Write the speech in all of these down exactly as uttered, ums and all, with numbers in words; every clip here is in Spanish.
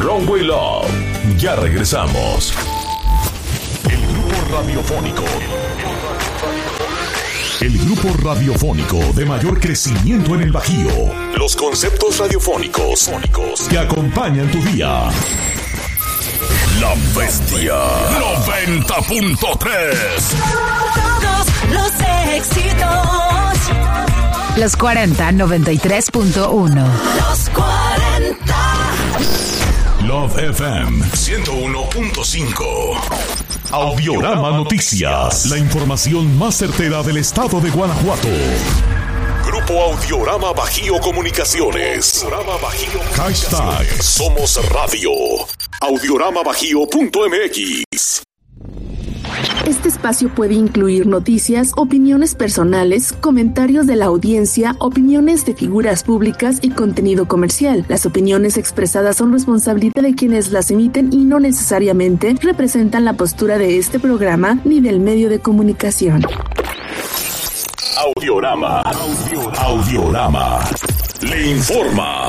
Runway Love. Ya regresamos. El grupo radiofónico. El grupo radiofónico de mayor crecimiento en el Bajío. Los conceptos radiofónicos que acompañan tu día. La Bestia noventa punto tres. Todos los éxitos. Los cuarenta, noventa y tres punto uno. Los cuarenta. Love F M ciento uno punto cinco. Audiorama Noticias. La información más certera del estado de Guanajuato. Grupo Audiorama Bajío Comunicaciones. Audiorama Bajío. Hashtag Somos Radio. audiorama bajío punto m x. Este espacio puede incluir noticias, opiniones personales, comentarios de la audiencia, opiniones de figuras públicas y contenido comercial. Las opiniones expresadas son responsabilidad de quienes las emiten y no necesariamente representan la postura de este programa ni del medio de comunicación. Audiorama. Audiorama. Audiorama. Le informa.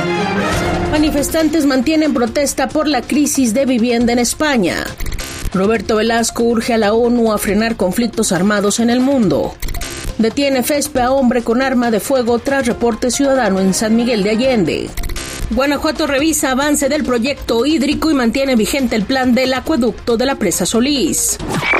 Manifestantes mantienen protesta por la crisis de vivienda en España. Roberto Velasco urge a la ONU a frenar conflictos armados en el mundo. Detiene FESPE a hombre con arma de fuego tras reporte ciudadano en San Miguel de Allende. Guanajuato revisa avance del proyecto hídrico y mantiene vigente el plan del acueducto de la Presa Solís.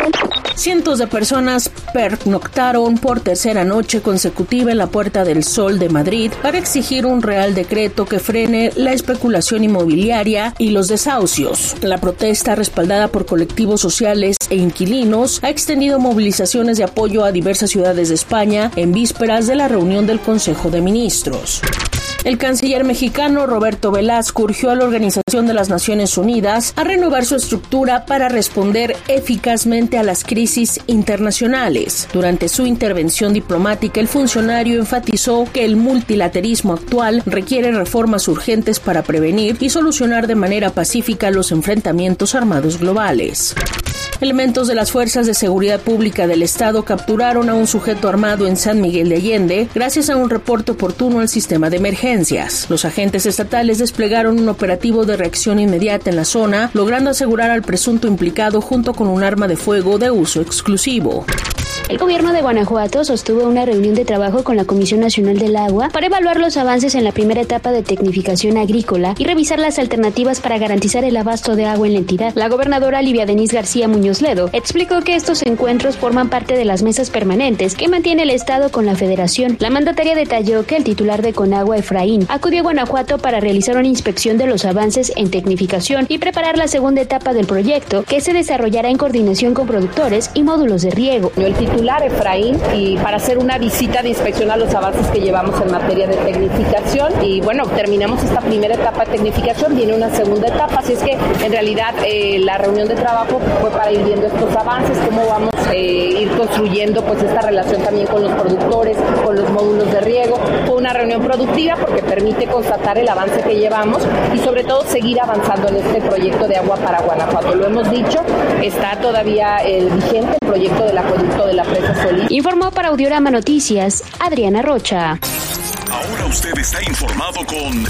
Cientos de personas pernoctaron por tercera noche consecutiva en la Puerta del Sol de Madrid para exigir un real decreto que frene la especulación inmobiliaria y los desahucios. La protesta, respaldada por colectivos sociales e inquilinos, ha extendido movilizaciones de apoyo a diversas ciudades de España en vísperas de la reunión del Consejo de Ministros. El canciller mexicano Roberto Velasco urgió a la Organización de las Naciones Unidas a renovar su estructura para responder eficazmente a las crisis internacionales. Durante su intervención diplomática, el funcionario enfatizó que el multilaterismo actual requiere reformas urgentes para prevenir y solucionar de manera pacífica los enfrentamientos armados globales. Elementos de las Fuerzas de Seguridad Pública del Estado capturaron a un sujeto armado en San Miguel de Allende gracias a un reporte oportuno al sistema de emergencias. Los agentes estatales desplegaron un operativo de reacción inmediata en la zona, logrando asegurar al presunto implicado junto con un arma de fuego de uso exclusivo. El gobierno de Guanajuato sostuvo una reunión de trabajo con la Comisión Nacional del Agua para evaluar los avances en la primera etapa de tecnificación agrícola y revisar las alternativas para garantizar el abasto de agua en la entidad. La gobernadora Livia Denise García Muñoz Ledo explicó que estos encuentros forman parte de las mesas permanentes que mantiene el Estado con la Federación. La mandataria detalló que el titular de Conagua, Efraín, acudió a Guanajuato para realizar una inspección de los avances en tecnificación y preparar la segunda etapa del proyecto, que se desarrollará en coordinación con productores y módulos de riego. El titular Efraín, y para hacer una visita de inspección a los avances que llevamos en materia de tecnificación, y bueno, terminamos esta primera etapa de tecnificación, viene una segunda etapa, así es que en realidad eh, la reunión de trabajo fue para ir viendo estos avances, cómo vamos a eh, ir construyendo pues esta relación también con los productores, con los módulos de riego. Fue una reunión productiva porque permite constatar el avance que llevamos y sobre todo seguir avanzando en este proyecto de agua para Guanajuato. Lo hemos dicho, está todavía eh, vigente el proyecto del acueducto de la Presa Solís. Informó para Audiorama Noticias, Adriana Rocha. Ahora usted está informado con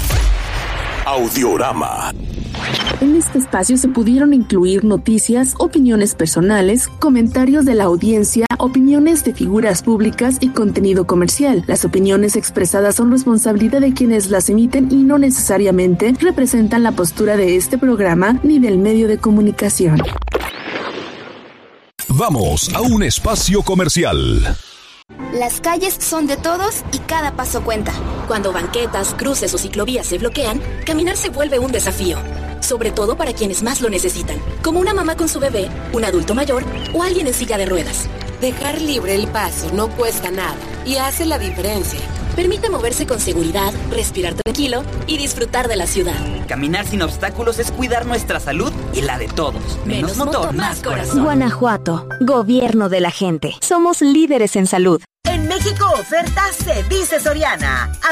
Audiorama. En este espacio se pudieron incluir noticias, opiniones personales, comentarios de la audiencia, opiniones de figuras públicas y contenido comercial. Las opiniones expresadas son responsabilidad de quienes las emiten y no necesariamente representan la postura de este programa ni del medio de comunicación. Vamos a un espacio comercial. Las calles son de todos y cada paso cuenta. Cuando banquetas, cruces o ciclovías se bloquean, caminar se vuelve un desafío. Sobre todo para quienes más lo necesitan, como una mamá con su bebé, un adulto mayor o alguien en silla de ruedas. Dejar libre el paso no cuesta nada y hace la diferencia. Permite moverse con seguridad, respirar tranquilo y disfrutar de la ciudad. Caminar sin obstáculos es cuidar nuestra salud y la de todos. Menos, Menos motor, motor, más corazón. Guanajuato, gobierno de la gente. Somos líderes en salud. En México oferta se dice Soriana.